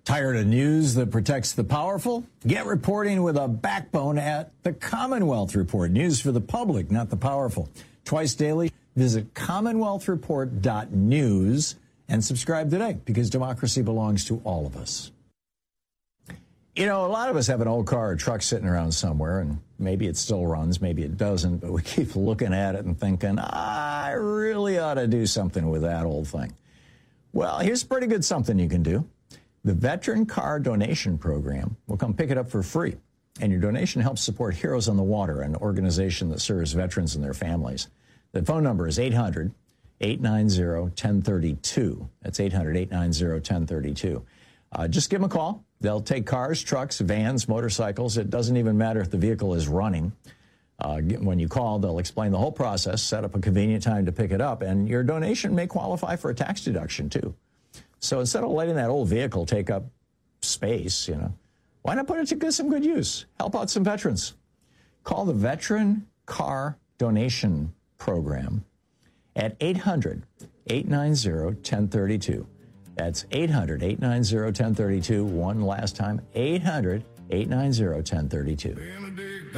Tired of news that protects the powerful? Get reporting with a backbone at the Commonwealth Report. News for the public, not the powerful. Twice daily, visit commonwealthreport.news and subscribe today, because democracy belongs to all of us. You know, a lot of us have an old car or truck sitting around somewhere, and maybe it still runs, maybe it doesn't, but we keep looking at it and thinking, I really ought to do something with that old thing. Well, here's pretty good something you can do. The Veteran Car Donation Program will come pick it up for free, and your donation helps support Heroes on the Water, an organization that serves veterans and their families. The phone number is 800-890-1032. That's 800-890-1032. Just give them a call. They'll take cars, trucks, vans, motorcycles. It doesn't even matter if the vehicle is running. When you call, they'll explain the whole process, set up a convenient time to pick it up, and your donation may qualify for a tax deduction, too. So instead of letting that old vehicle take up space, why not put it to some good use? Help out some veterans. Call the Veteran Car Donation Program at 800-890-1032. That's 800-890-1032. One last time, 800-890-1032.